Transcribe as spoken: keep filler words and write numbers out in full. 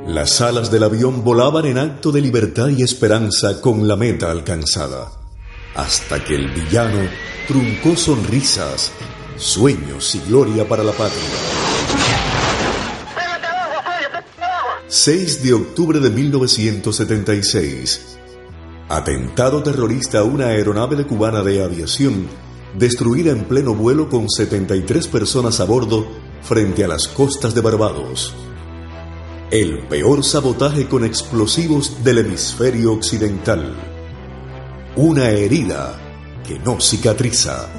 Las alas del avión volaban en acto de libertad y esperanza con la meta alcanzada, hasta que el villano truncó sonrisas, sueños y gloria para la patria. seis de octubre de mil novecientos setenta y seis. Atentado terrorista a una aeronave de cubana de aviación, destruida en pleno vuelo con setenta y tres personas a bordo frente a las costas de Barbados. El peor sabotaje con explosivos del hemisferio occidental. Una herida que no cicatriza.